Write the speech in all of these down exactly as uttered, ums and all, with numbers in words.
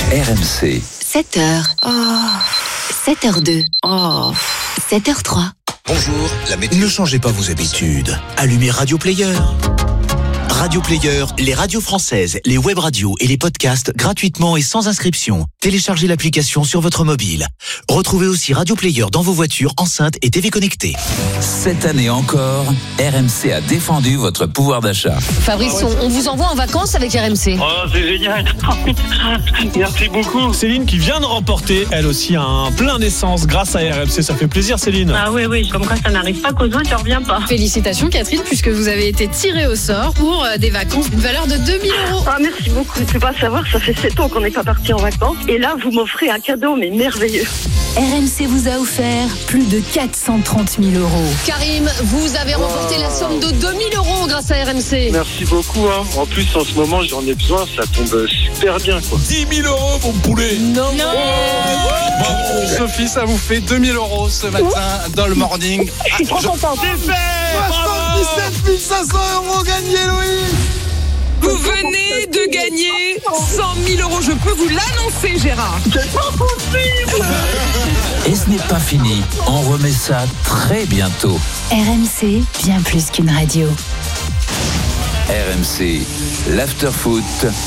R M C. sept heures. Oh. sept heures deux. Oh. sept heures trois. Bonjour, la météo. Ne changez pas vos habitudes. Allumez Radio Player. Radio Player, les radios françaises, les web radios et les podcasts gratuitement et sans inscription. Téléchargez l'application sur votre mobile. Retrouvez aussi Radio Player dans vos voitures, enceintes et T V connectées. Cette année encore, R M C a défendu votre pouvoir d'achat. Fabrice, on, on vous envoie en vacances avec R M C. Oh, c'est génial. Merci beaucoup. Céline qui vient de remporter, elle aussi, un plein d'essence grâce à R M C. Ça fait plaisir, Céline. Ah oui, oui, comme quoi ça n'arrive pas qu'aux autres, ça revient pas. Félicitations, Catherine, puisque vous avez été tirée au sort pour des vacances d'une valeur de deux mille euros. Ah, merci beaucoup. Tu vas savoir, ça fait sept ans qu'on n'est pas parti en vacances. Et là, vous m'offrez un cadeau, mais merveilleux. R M C vous a offert plus de quatre cent trente mille euros. Karim, vous avez remporté wow. la somme de deux mille euros grâce à R M C. Merci beaucoup. Hein. En plus, en ce moment, j'en ai besoin. Ça tombe super bien, quoi. dix mille euros, mon poulet. Non. non. Oh bon, Sophie, ça vous fait deux mille euros ce matin Ouh. dans le morning. Je suis trop content. C'est fait. soixante-dix-sept mille cinq cents euros gagnés, Louis. Vous venez de gagner cent mille euros. Je peux vous l'annoncer, Gérard. C'est pas possible. Et ce n'est pas fini. On remet ça très bientôt. R M C, bien plus qu'une radio. R M C, l'after-foot.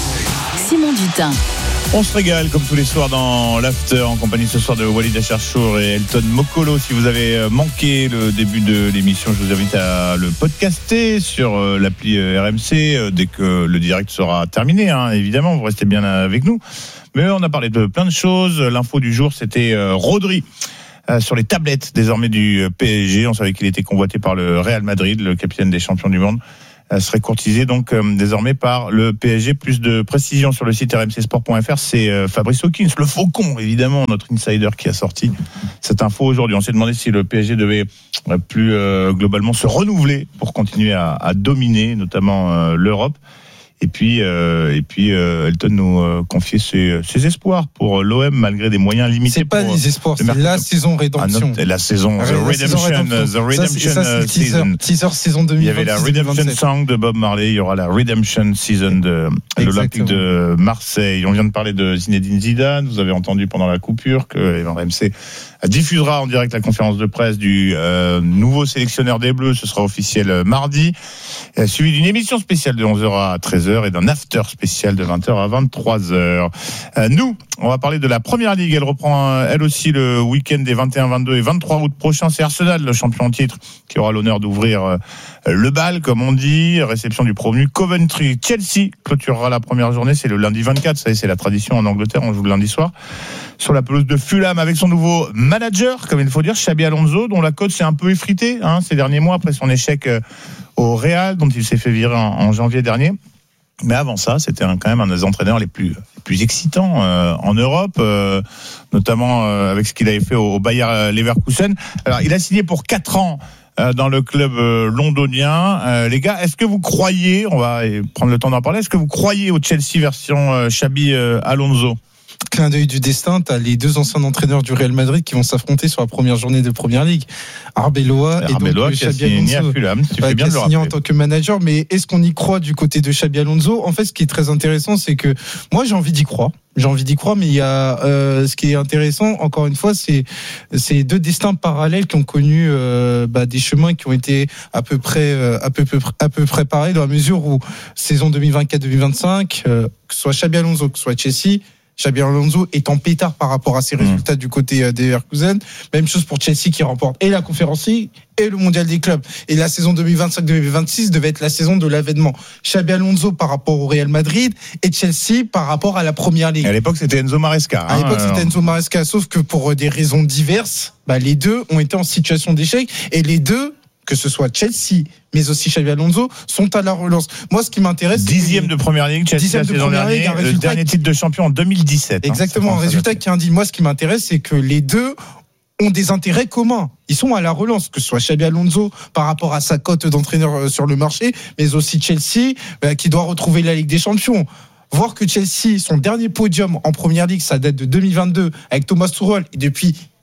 Simon Dutin. On se régale comme tous les soirs dans l'After en compagnie ce soir de Walid Acharchour et Elton Mokolo. Si vous avez manqué le début de l'émission, je vous invite à le podcaster sur l'appli R M C dès que le direct sera terminé. Hein, évidemment, vous restez bien avec nous. Mais on a parlé de plein de choses. L'info du jour, c'était Rodri sur les tablettes désormais du P S G. On savait qu'il était convoité par le Real Madrid, le capitaine des champions du monde. Serait courtisé donc euh, désormais par le P S G. Plus de précisions sur le site r m c sport point f r. C'est euh, Fabrice Hawkins, le faucon évidemment, notre insider qui a sorti cette info aujourd'hui. On s'est demandé si le P S G devait euh, plus euh, globalement se renouveler pour continuer à, à dominer notamment euh, l'Europe. Et puis, euh, et puis euh, Elton nous euh, confiait ses, ses espoirs pour l'O M malgré des moyens limités. C'est pas pour, les espoirs, c'est la saison rédemption. Ah, la saison, ah, the, la redemption, saison rédemption, the redemption ça, c'est, ça, c'est season. Teaser saison deux mille vingt-six. Il y avait la redemption song de Bob Marley. Il y aura la redemption season de l'Olympique de Marseille. On vient de parler de Zinedine Zidane. Vous avez entendu pendant la coupure que R M C diffusera en direct la conférence de presse du euh, nouveau sélectionneur des Bleus. Ce sera officiel mardi, euh, suivi d'une émission spéciale de onze heures à treize heures et d'un after spécial de vingt heures à vingt-trois heures. Euh, nous, on va parler de la Première Ligue. Elle reprend elle aussi le week-end des vingt et un, vingt-deux et vingt-trois août prochains. C'est Arsenal, le champion en titre, qui aura l'honneur d'ouvrir euh, le bal, comme on dit. Réception du promu Coventry. Chelsea clôturera la première journée. C'est le lundi vingt-quatre. Ça y est, c'est la tradition en Angleterre. On joue le lundi soir. Sur la pelouse de Fulham avec son nouveau manager, comme il faut dire, Xabi Alonso, dont la cote s'est un peu effritée hein, ces derniers mois après son échec euh, au Real, dont il s'est fait virer en, en janvier dernier. Mais avant ça, c'était un, quand même un des entraîneurs les plus, les plus excitants euh, en Europe, euh, notamment euh, avec ce qu'il avait fait au, au Bayer Leverkusen. Alors, il a signé pour quatre ans euh, dans le club euh, londonien. Euh, les gars, est-ce que vous croyez, on va prendre le temps d'en parler, est-ce que vous croyez au Chelsea version euh, Xabi euh, Alonso ? Clin d'œil du destin, t'as les deux anciens entraîneurs du Real Madrid qui vont s'affronter sur la première journée de Première Ligue. Arbeloa et Arbeloa donc qui a signé à Fulham, tu fais bien de le rappeler. En tant que manager, mais est-ce qu'on y croit du côté de Xabi Alonso ? En fait, ce qui est très intéressant, c'est que moi j'ai envie d'y croire. J'ai envie d'y croire, mais il y a euh, ce qui est intéressant, encore une fois, c'est c'est deux destins parallèles qui ont connu euh, bah, des chemins qui ont été à peu près euh, à peu, peu à peu près pareils dans la mesure où saison deux mille vingt-quatre deux mille vingt-cinq, euh, que ce soit Xabi Alonso, que ce soit Chelsea. Xabi Alonso est en pétard par rapport à ses résultats mmh. du côté des Leverkusen. Même chose pour Chelsea qui remporte et la Conférence League et le Mondial des clubs. Et la saison deux mille vingt-cinq deux mille vingt-six devait être la saison de l'avènement. Xabi Alonso par rapport au Real Madrid et Chelsea par rapport à la Première Ligue. À l'époque, c'était Enzo Maresca. À l'époque, hein, c'était Enzo Maresca, sauf que pour des raisons diverses, bah, les deux ont été en situation d'échec et les deux, que ce soit Chelsea, mais aussi Xabi Alonso, sont à la relance. Moi, ce qui m'intéresse, c'est dixième de Première Ligue, Chelsea la saison dernière, le dernier titre de champion en deux mille dix-sept. Exactement, hein, un résultat qui indique. Moi, ce qui m'intéresse, c'est que les deux ont des intérêts communs. Ils sont à la relance, que ce soit Xabi Alonso par rapport à sa cote d'entraîneur sur le marché, mais aussi Chelsea euh, qui doit retrouver la Ligue des Champions. Voir que Chelsea, son dernier podium en Première Ligue, ça date de deux mille vingt-deux avec Thomas Tuchel, et depuis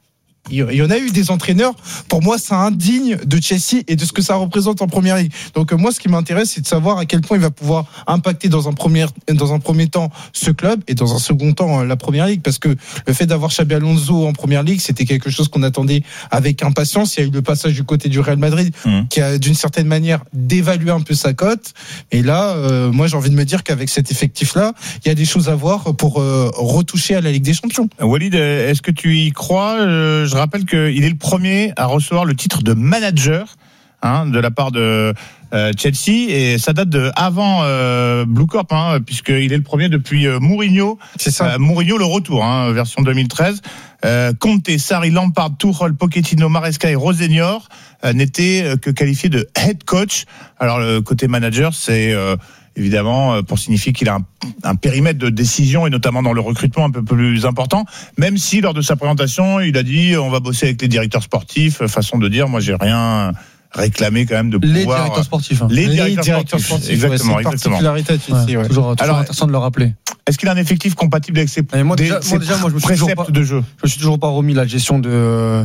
il y en a eu des entraîneurs. Pour moi, c'est indigne de Chelsea et de ce que ça représente en première ligue. Donc moi, ce qui m'intéresse, c'est de savoir à quel point il va pouvoir impacter dans un premier, dans un premier temps ce club et dans un second temps la première ligue, parce que le fait d'avoir Xabi Alonso en première ligue, c'était quelque chose qu'on attendait avec impatience. Il y a eu le passage du côté du Real Madrid mmh. qui a d'une certaine manière dévalué un peu sa cote. Et là, euh, moi, j'ai envie de me dire qu'avec cet effectif-là, il y a des choses à voir pour euh, retoucher à la Ligue des Champions. Walid, est-ce que tu y crois ? Je rappelle qu'il est le premier à recevoir le titre de manager hein, de la part de euh, Chelsea, et ça date de avant euh, Blue Corp, hein, puisqu'il est le premier depuis euh, Mourinho. C'est ça. Euh, Mourinho le retour, hein, version deux mille treize. Euh, Conte, Sarri, Lampard, Tuchel, Pochettino, Maresca et Rosenior euh, n'étaient que qualifiés de head coach. Alors le côté manager, c'est euh, évidemment pour signifier qu'il a un, un périmètre de décision, et notamment dans le recrutement un peu plus important, même si lors de sa présentation il a dit on va bosser avec les directeurs sportifs, façon de dire moi j'ai rien réclamé quand même de pouvoir... Les directeurs sportifs. Hein. Les, les directeurs, directeurs sportifs, sportifs. exactement. Ouais, c'est une particularité de Chelsea, ouais. Toujours, toujours Alors, intéressant de le rappeler. Est-ce qu'il a un effectif compatible avec ses, moi, des, déjà, ses moi, déjà, moi, je me suis toujours pas, de jeu Je me suis toujours pas remis la gestion de...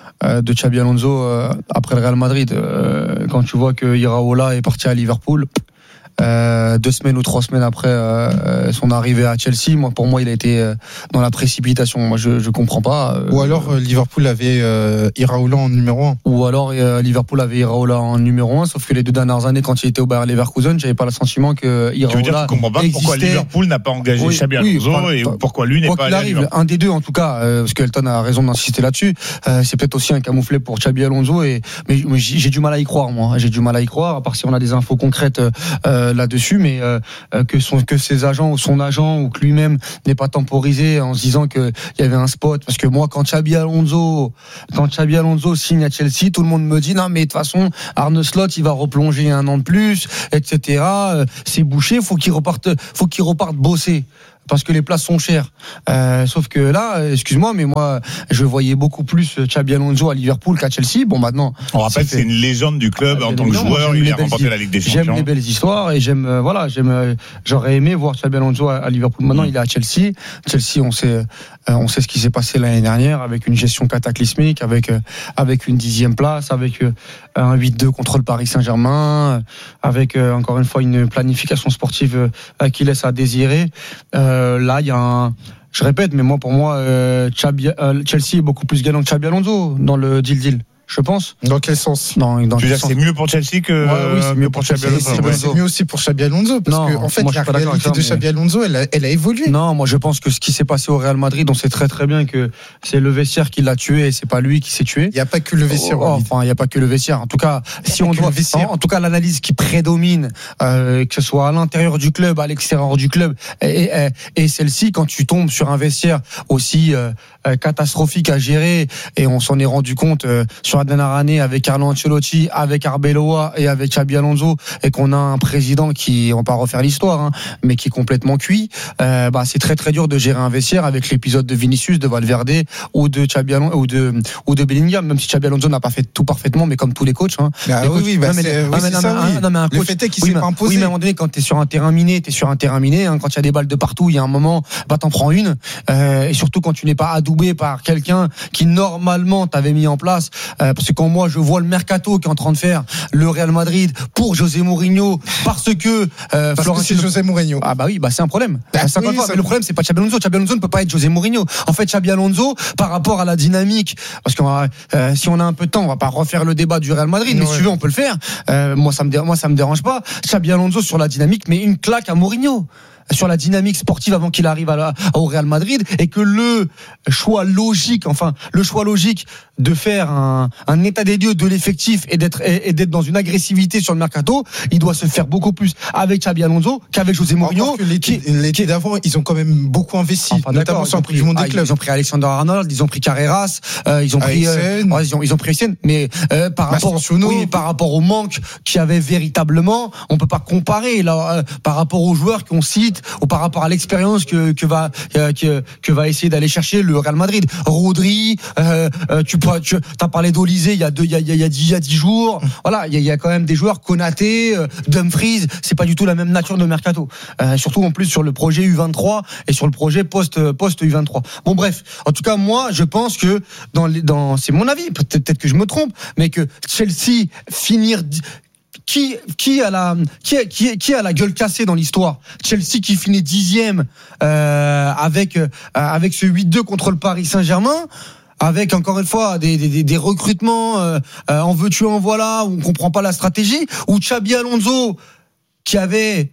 de Xabi Alonso euh, après le Real Madrid. Euh, quand tu vois que Iraola est parti à Liverpool, euh, deux semaines ou trois semaines après euh, son arrivée à Chelsea, moi, pour moi, il a été euh, dans la précipitation. Moi, je je comprends pas. Euh, ou alors euh, Liverpool avait euh, Iraola en numéro un. Ou alors euh, Liverpool avait Iraola en numéro un, sauf que les deux dernières années, quand il était au Bayer Leverkusen, j'avais pas le sentiment que Iraola. Tu veux dire que tu comprends pas pourquoi Liverpool n'a pas engagé oui, Xabi Alonso oui, et pas, pourquoi lui n'est pas allé à Liverpool. Un des deux en tout cas, euh, parce que Elton a raison d'insister là-dessus. Euh, c'est peut-être aussi un camouflet pour Xabi Alonso, et mais, mais j'ai du mal à y croire, moi. J'ai du mal à y croire, à part si on a des infos concrètes euh, là-dessus, mais euh, que son que ses agents ou son agent ou que lui-même n'ait pas temporisé en se disant que il y avait un spot. Parce que moi, quand Xabi Alonso quand Xabi Alonso signe à Chelsea, tout le monde me dit non mais de toute façon Arne Slot il va replonger un an de plus, et cetera. C'est bouché, faut qu'il reparte faut qu'il reparte bosser. Parce que les places sont chères. Euh, sauf que là, excuse-moi, mais moi, je voyais beaucoup plus Xabi Alonso à Liverpool qu'à Chelsea. Bon, maintenant. On rappelle que c'est une légende du club ah, en tant que joueur. Il a remporté la Ligue des Champions. J'aime les belles histoires et j'aime, euh, voilà, j'aime. Euh, j'aurais aimé voir Xabi Alonso à, à Liverpool. Maintenant, mmh. il est à Chelsea. Chelsea, on sait, euh, on sait ce qui s'est passé l'année dernière avec une gestion cataclysmique, avec euh, avec une dixième place, avec euh, un huit deux contre le Paris Saint-Germain, avec euh, encore une fois une planification sportive euh, qui laisse à désirer. Euh, Euh, là, il y a un. Je répète, mais moi, pour moi, euh, Xabi, euh, Chelsea est beaucoup plus gagnant que Xabi Alonso dans le deal-deal. Je pense. Dans quel sens? Non, dans tu veux dire sens. C'est mieux pour Chelsea que, ouais, oui, c'est mieux pour Xabi Alonso. C'est, ouais. c'est mieux aussi pour Xabi Alonso parce non, que en fait moi, la réalité de Xabi Alonso, elle a, elle a évolué. Non, moi je pense que ce qui s'est passé au Real Madrid, on sait très très bien que c'est le vestiaire qui l'a tué et c'est pas lui qui s'est tué. Il y a pas que le vestiaire. Oh, enfin, il y a pas que le vestiaire. En tout cas, si on doit, en, en tout cas, l'analyse qui prédomine, euh, que ce soit à l'intérieur du club, à l'extérieur du club, et, et, et celle-ci, quand tu tombes sur un vestiaire aussi euh, catastrophique à gérer, et on s'en est rendu compte euh, sur la dernière année avec Carlo Ancelotti, avec Arbeloa et avec Xabi Alonso, et qu'on a un président qui, on va pas refaire l'histoire, hein, mais qui est complètement cuit, euh, bah c'est très très dur de gérer un vestiaire avec l'épisode de Vinicius, de Valverde ou de Xabi Alonso ou de ou de Bellingham, même si Xabi Alonso n'a pas fait tout parfaitement, mais comme tous les coachs. Hein, ah, les oui, coachs, oui, bah non, mais, c'est, non, oui, mais, c'est non, ça, mais, oui. non, mais un le coach, fait est qu'il oui, s'est pas imposé. Oui, mais à un moment donné, quand t'es sur un terrain miné, t'es sur un terrain miné. Hein, quand il y a des balles de partout, il y a un moment, bah t'en prends une. Euh, et surtout quand tu n'es pas adoubé par quelqu'un qui normalement t'avait mis en place. Euh, parce que quand moi je vois le mercato qui est en train de faire le Real Madrid pour José Mourinho, parce que euh, parce Florentino... que c'est José Mourinho. Ah bah oui, bah c'est un problème. Bah, c'est oui, fois, ça... Mais le problème c'est pas Xabi Alonso. Xabi Alonso ne peut pas être José Mourinho. En fait, Xabi Alonso, par rapport à la dynamique, parce que euh, si on a un peu de temps, on va pas refaire le débat du Real Madrid, mais ouais. si tu veux, on peut le faire. Euh, moi, ça me dérange, moi, ça me dérange pas. Xabi Alonso sur la dynamique, mais une claque à Mourinho sur la dynamique sportive avant qu'il arrive à la, au Real Madrid, et que le choix logique, enfin le choix logique de faire un, un état des lieux de l'effectif et d'être et, et d'être dans une agressivité sur le mercato, il doit se faire beaucoup plus avec Xabi Alonso qu'avec José Mourinho. Que l'été, qui, l'été d'avant, ils ont quand même beaucoup investi, enfin, notamment sur le prix du monde des clubs. Ils ont pris Alexander Arnold, ils ont pris Carreras, euh, ils ont pris, euh, ouais, ils ont ils ont pris Essien, mais euh, par rapport, oui, mais par rapport au manque qu'il y avait véritablement, on peut pas comparer là euh, par rapport aux joueurs qu'on cite mérite ou par rapport à l'expérience que, que va que, que va essayer d'aller chercher le Real Madrid. Rodri, euh, tu peux, tu as parlé d'Olysée il y a deux, il y a, il y a dix, il y a dix jours. Voilà, il y a, il y a quand même des joueurs Konaté, euh, Dumfries. C'est pas du tout la même nature de mercato. Euh, surtout en plus sur le projet U vingt-trois et sur le projet post post U vingt-trois. Bon bref, en tout cas moi je pense que dans les, dans c'est mon avis, peut-être, peut-être que je me trompe, mais que Chelsea finir Qui, qui, a la, qui, a, qui, qui a la gueule cassée dans l'histoire? Chelsea qui finit dixième euh, avec, euh, avec ce huit deux contre le Paris Saint-Germain, avec encore une fois des, des, des recrutements euh, euh, en veux-tu en voilà, où on comprend pas la stratégie, ou Xabi Alonso qui avait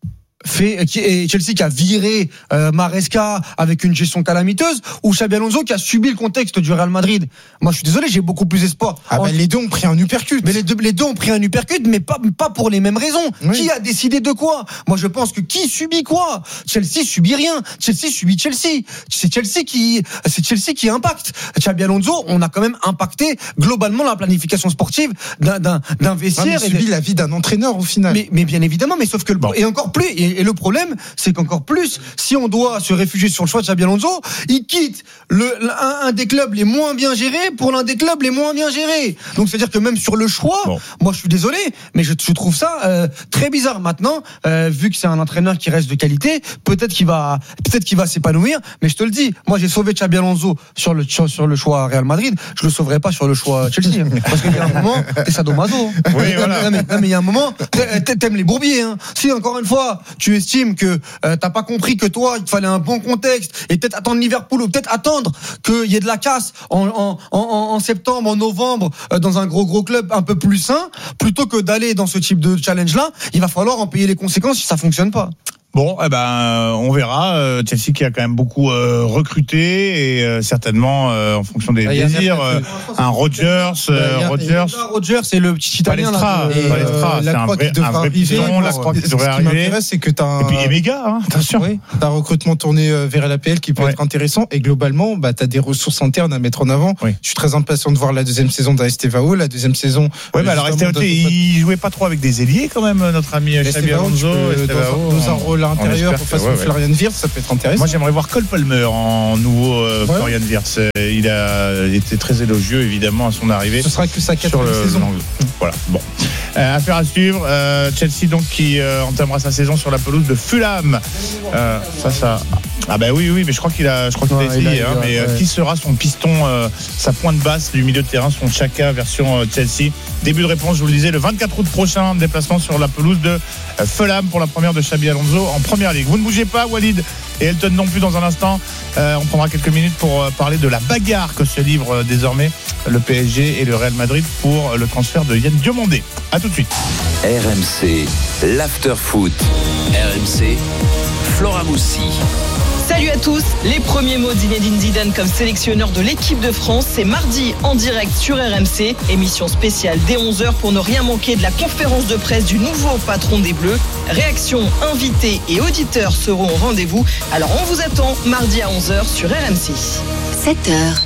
fait qui, et Chelsea qui a viré euh, Maresca avec une gestion calamiteuse, ou Xabi Alonso qui a subi le contexte du Real Madrid. Moi je suis désolé, j'ai beaucoup plus espoir. Ah ben, les deux ont pris un uppercut. Mais les deux, les deux ont pris un uppercut, mais pas pas pour les mêmes raisons. Oui. Qui a décidé de quoi? Moi je pense que qui subit quoi? Chelsea subit rien. Chelsea subit Chelsea. C'est Chelsea qui c'est Chelsea qui impacte. Xabi Alonso, on a quand même impacté globalement la planification sportive d'un d'un, d'un vestiaire. Ah, mais subit et la vie d'un entraîneur au final. Mais mais bien évidemment, mais sauf que le, bon. et encore plus et, et le problème, c'est qu'encore plus, si on doit se réfugier sur le choix de Xabi Alonso, il quitte le, un, un des clubs les moins bien gérés pour l'un des clubs les moins bien gérés. Donc c'est-à-dire que même sur le choix, bon. moi je suis désolé, mais je, je trouve ça euh, très bizarre. Maintenant, euh, vu que c'est un entraîneur qui reste de qualité, peut-être qu'il va, peut-être qu'il va s'épanouir. Mais je te le dis, moi j'ai sauvé Xabi Alonso sur le sur le choix Real Madrid, je le sauverai pas sur le choix Chelsea, hein, parce qu'il y a un moment, t'es sadomaso. Hein. Oui, voilà. Non mais, non, mais il y a un moment, t'aimes les bourbiers. Hein. Si encore une fois, tu estimes que euh, t'as pas compris que toi il te fallait un bon contexte et peut-être attendre Liverpool ou peut-être attendre qu'il y ait de la casse en, en, en, en septembre, en novembre euh, dans un gros gros club un peu plus sain, plutôt que d'aller dans ce type de challenge là, il va falloir en payer les conséquences si ça fonctionne pas. Bon, eh ben, on verra. Euh, Chelsea qui a quand même beaucoup euh, recruté et euh, certainement euh, en fonction des ah, désirs, euh, un Rodgers, euh, Rodgers, Rodgers, c'est le petit italien là. Et Palestra, euh, c'est un vrai, un vrai piston. La croix qui devrait arriver. Ce qui m'intéresse, c'est que t'as un... Et puis les méga, hein, attention. Oui, t'as un recrutement tourné vers l'A P L qui peut ouais. être intéressant et globalement, bah t'as des ressources internes à mettre en avant. Oui. Je suis très impatient de voir la deuxième saison d'Estevao, la deuxième saison. Ouais, mais alors Estevao, il jouait pas trop avec des ailiers quand même, notre ami Xabi Alonso. Dans un rôle à l'intérieur pour façon ouais, ouais. Florian Wirtz, ça peut être intéressant. Moi j'aimerais voir Cole Palmer en nouveau euh, ouais. Florian Wirtz. Il a été très élogieux évidemment à son arrivée. Ce sera que sa quatrième saison. Voilà. Bon. Euh, affaire à suivre. Euh, Chelsea donc qui euh, entamera sa saison sur la pelouse de Fulham. Euh, ça, ça. Ah bah oui, oui, mais je crois qu'il a, je crois qu'il ouais, a essayé. Hein, mais ouais. euh, qui sera son piston, euh, sa pointe basse du milieu de terrain, son Xhaka version euh, Chelsea. Début de réponse, je vous le disais, le vingt-quatre août prochain, déplacement sur la pelouse de euh, Fulham pour la première de Xabi Alonso en première ligue. Vous ne bougez pas, Walid et Elton non plus dans un instant. Euh, on prendra quelques minutes pour euh, parler de la bagarre que se livre euh, désormais le P S G et le Real Madrid pour euh, le transfert de Yann Diomandé. À tout de suite. R M C, l'after foot. R M C, Flora Moussi. Salut à tous, les premiers mots de Zinedine Zidane comme sélectionneur de l'équipe de France, c'est mardi en direct sur R M C, émission spéciale dès onze heures pour ne rien manquer de la conférence de presse du nouveau patron des Bleus. Réactions, invités et auditeurs seront au rendez-vous, alors on vous attend mardi à onze heures sur R M C. sept heures,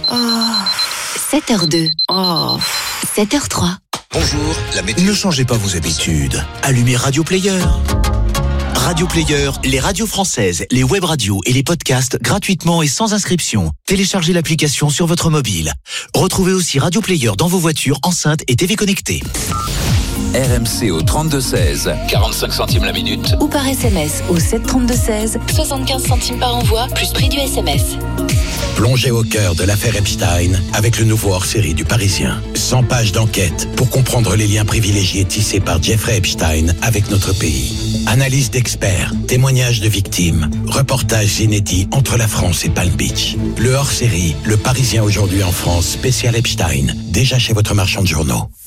oh, sept heures deux, oh, sept heures trois. Bonjour, la météo. Ne changez pas vos habitudes, allumez Radio Player. Radio Player, les radios françaises, les web radios et les podcasts gratuitement et sans inscription. Téléchargez l'application sur votre mobile. Retrouvez aussi Radio Player dans vos voitures, enceintes et T V connectées. R M C au trente-deux seize, quarante-cinq centimes la minute. Ou par S M S au sept trente-deux seize, soixante-quinze centimes par envoi, plus prix du S M S. Plongez au cœur de l'affaire Epstein avec le nouveau hors-série du Parisien. cent pages d'enquête pour comprendre les liens privilégiés tissés par Jeffrey Epstein avec notre pays. Analyse d'experts, témoignages de victimes, reportages inédits entre la France et Palm Beach. Le hors-série, le Parisien aujourd'hui en France, spécial Epstein, déjà chez votre marchand de journaux.